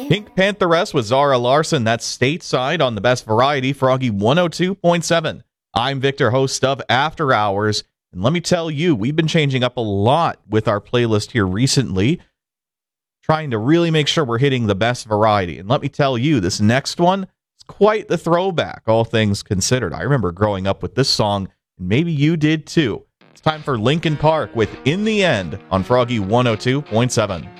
Pink Pantheress with Zara Larson. That's stateside on the best variety, Froggy 102.7. I'm Victor, host of After Hours. And let me tell you, we've been changing up a lot with our playlist here recently, trying to really make sure we're hitting the best variety. And let me tell you, this next one is quite the throwback, all things considered. I remember growing up with this song, and maybe you did too. It's time for Linkin Park with In the End on Froggy 102.7.